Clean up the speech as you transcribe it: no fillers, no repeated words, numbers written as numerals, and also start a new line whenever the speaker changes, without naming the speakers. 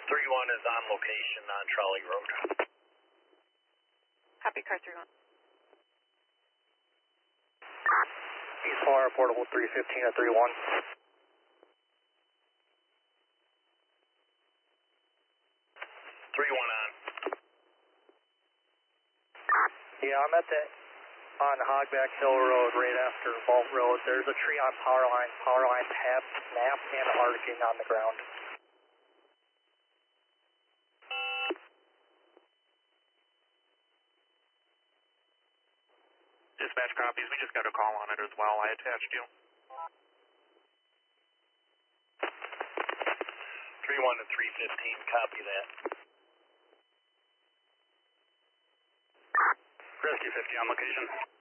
3-1 is on location on Trolley Road.
Copy, car 3-1.
East 4, portable 315 at 3-1.
3-1 on.
Yeah, I'm at on Hogback Hill Road right after Vault Road. There's a tree on power line. Power line have snapped and arcing on the ground.
Dispatch copies. We just got a call on it as well. I attached you.
3-1 to 315, copy that.
Rescue 50 on location.